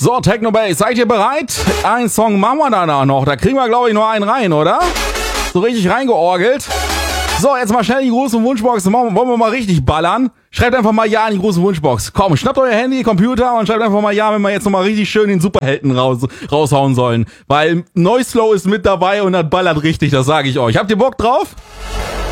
So, Technobase, seid ihr bereit? Ein Song machen wir danach noch. Da kriegen wir, glaube ich, nur einen rein, oder? So richtig reingeorgelt. So, jetzt mal schnell die große Wunschbox. Wollen wir mal richtig ballern? Schreibt einfach mal Ja in die große Wunschbox. Komm, schnappt euer Handy, Computer und schreibt einfach mal Ja, wenn wir jetzt nochmal richtig schön den Superhelden raushauen sollen. Weil Noislow ist mit dabei und das ballert richtig, das sage ich euch. Habt ihr Bock drauf?